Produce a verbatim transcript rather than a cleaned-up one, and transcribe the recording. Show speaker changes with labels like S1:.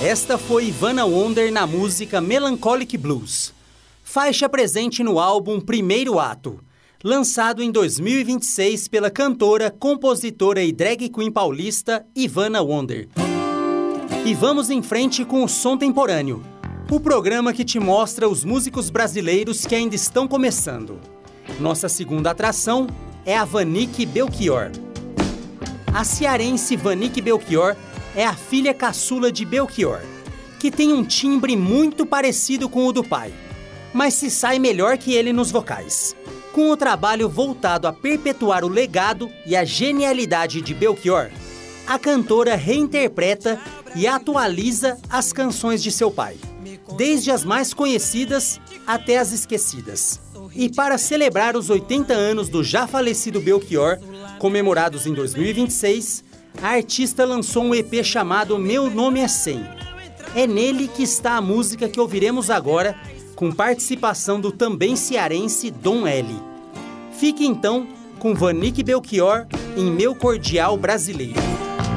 S1: Esta foi Ivana Wonder na música Melancholic Blues, faixa presente no álbum Primeiro Ato, lançado em dois mil e vinte e seis pela cantora, compositora e drag queen paulista Ivana Wonder. E vamos em frente com o Som Temporâneo, o programa que te mostra os músicos brasileiros que ainda estão começando. Nossa segunda atração é a Vanique Belchior. A cearense Vanique Belchior é a filha caçula de Belchior, que tem um timbre muito parecido com o do pai, mas se sai melhor que ele nos vocais. Com o trabalho voltado a perpetuar o legado e a genialidade de Belchior, a cantora reinterpreta e atualiza as canções de seu pai, desde as mais conhecidas até as esquecidas. E para celebrar os oitenta anos do já falecido Belchior, comemorados em dois mil e vinte e seis, a artista lançou um E P chamado Meu Nome é cem. É nele que está a música que ouviremos agora, com participação do também cearense Dom L. Fique então com Vanique Belchior em Meu Cordial Brasileiro.